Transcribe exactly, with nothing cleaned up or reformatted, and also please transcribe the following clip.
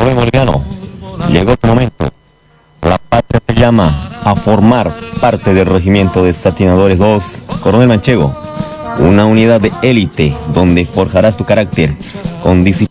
Joven boliviano, llegó tu momento. La patria te llama a formar parte del regimiento de Satinadores dos, Coronel Manchego. Una unidad de élite donde forjarás tu carácter con disciplina.